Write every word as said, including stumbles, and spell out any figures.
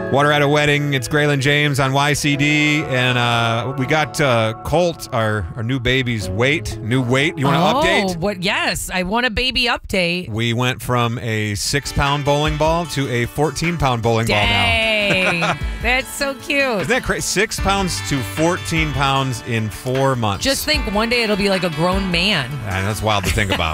Water at a Wedding. It's Graylin James on Y C D, and uh, we got uh, Colt, our, our new baby's weight. New weight. You want to oh, update? What? Yes, I want a baby update. We went from a six-pound bowling ball to a fourteen-pound bowling Dang, ball now. that's so cute. Isn't that crazy? Six pounds to fourteen pounds in four months. Just think, one day it'll be like a grown man. And that's wild to think about.